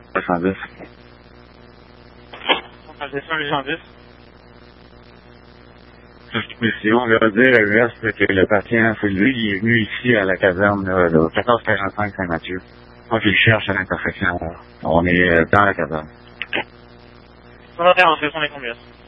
110. 110. Si on va dire à l'ouest que le patient, c'est lui, il est venu ici à la caserne, là, 1445 Saint-Mathieu. Moi, je le cherche à l'intersection. On est dans la caserne. Son intervention, on est combien?